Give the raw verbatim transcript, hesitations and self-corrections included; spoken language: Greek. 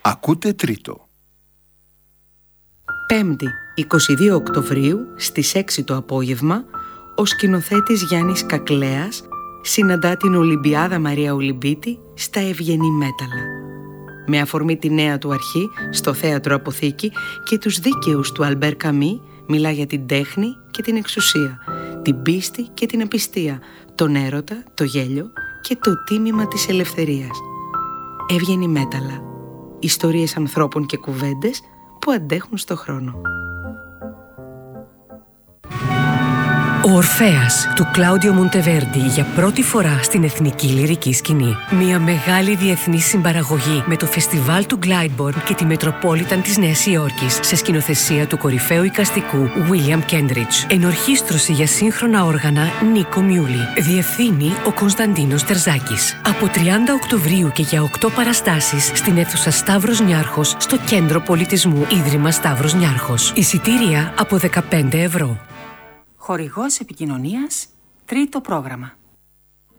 Ακούτε τρίτο. Πέμπτη, εικοστή δεύτερη Οκτωβρίου, στις έξι το απόγευμα, ο σκηνοθέτης Γιάννης Κακλέας συναντά την Ολυμπιάδα Μαρία Ολυμπίτη στα Ευγενή Μέταλλα. Με αφορμή τη νέα του αρχή στο Θέατρο Αποθήκη και τους δίκαιους του Αλμπέρ Καμί, μιλά για την τέχνη και την εξουσία, την πίστη και την απιστία, τον έρωτα, το γέλιο και το τίμημα της ελευθερίας. Ευγενή Μέταλλα. Ιστορίες ανθρώπων και κουβέντες που αντέχουν στο χρόνο. Ο Ορφέας του Κλάουντιο Μοντεβέρντι για πρώτη φορά στην εθνική λυρική σκηνή. Μια μεγάλη διεθνή συμπαραγωγή με το φεστιβάλ του Glyndebourne και τη Μετροπόλιταν της Νέας Υόρκης σε σκηνοθεσία του κορυφαίου εικαστικού William Kendridge. Ενορχήστρωση για σύγχρονα όργανα Νίκο Μιούλη. Διευθύνει ο Κωνσταντίνος Τερζάκης. Από τριάντα Οκτωβρίου και για οκτώ παραστάσεις στην αίθουσα Σταύρος Νιάρχος στο Κέντρο Πολιτισμού Ίδρυμα Σταύρος Νιάρχος. Εισιτήρια από δεκαπέντε ευρώ. Χορηγός επικοινωνίας, τρίτο πρόγραμμα.